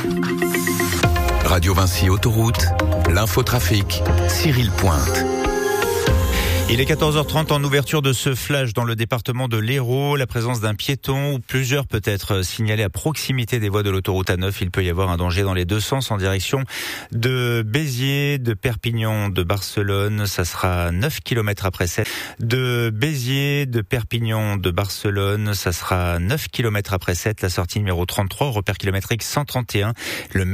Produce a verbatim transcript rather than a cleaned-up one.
Radio Vinci Autoroute, l'infotrafic, Cyril Pointe. Il est quatorze heures trente en ouverture de ce flash dans le département de l'Hérault. La présence d'un piéton ou plusieurs peut être signalée à proximité des voies de l'autoroute A neuf. Il peut y avoir un danger dans les deux sens en direction de Béziers, de Perpignan, de Barcelone. Ça sera neuf kilomètres après sept. De Béziers, de Perpignan, de Barcelone. Ça sera neuf kilomètres après sept. La sortie numéro trente-trois, repère kilométrique cent trente et un. Le